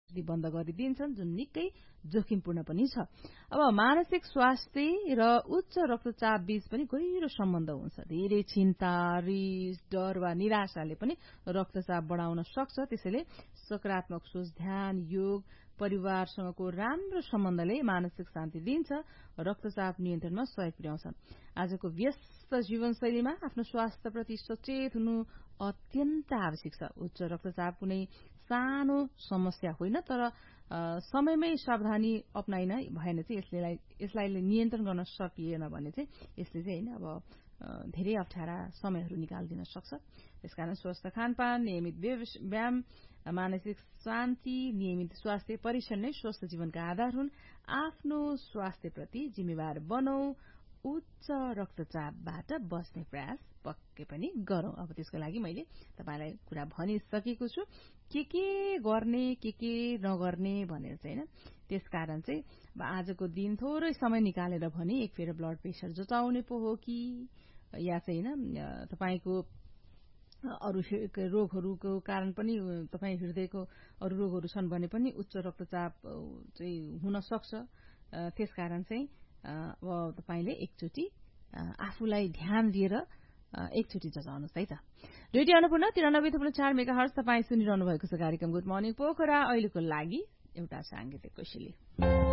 बन्द गरिदिन्छन्, जुन निकै जोखिमपूर्ण पनि छ। अब मानसिक स्वास्थ्य र उच्च रक्तचाप बीच पनि गहिरो सम्बन्ध हुन्छ। धेरै चिन्ता, रिस, डर वा निराशाले पनि रक्तचाप बढाउन सक्छ। त्यसैले सकारात्मक सोच, ध्यान, योग, परिवारसँगको राम्रो सम्बन्धले मानसिक शान्ति दिन्छ, रक्तचाप नियन्त्रणमा सहयोग पुर्याउँछ। आजको व्यस्त जीवनशैलीमा आफ्नो स्वास्थ्यप्रति सचेत हुनु अत्यन्त आवश्यक छ। उच्च रक्तचाप कुनै सानो समस्या होइन, तर समयमै सावधानी अपनाइन भएन चाहिँ यसलाई नियन्त्रण गर्न सकिएन भने चाहिँ यसले चाहिँ अब धेरै अप्ठ्यारा समयहरू निकालिदिन सक्छ। त्यसकारण स्वस्थ खानपान, नियमित व्यायाम, मानसिक शान्ति, नियमित स्वास्थ्य परीक्षण नै स्वस्थ जीवनका आधार हुन्। आफ्नो स्वास्थ्यप्रति जिम्मेवार बनौं, उच्च रक्तचापबाट बच्ने प्रयास पक्कै पनि गरौं। अब त्यसको लागि मैले तपाईलाई कुरा भनिसकेको छु के गर्ने के नगर्ने भनेर चाहिँ हैन। त्यसकारण चाहिँ आजको दिन थोरै समय निकालेर भने एक फेर ब्लड प्रेसर जचाउने पो हो कि या चाहिँ हैन तपाईको अरु रोगहरुको कारण पनि तपाई हृदयको अरु रोगहरु छन् भने पनि उच्च रक्तचाप चाहिँ हुन सक्छ। त्यसकारण चाहिँ अब तपाईले एकचोटी आफूलाई ध्यान दिएर एकचोटी जचाउनुस् है त। रेडियो अन्नपूर्ण 93.4 मेगाहर्ज तपाई सुनिरहनु भएको छ कार्यक्रम गुड मर्निङ पोखरा। अहिलेको लागि एउटा सांगीतिक कोसेली।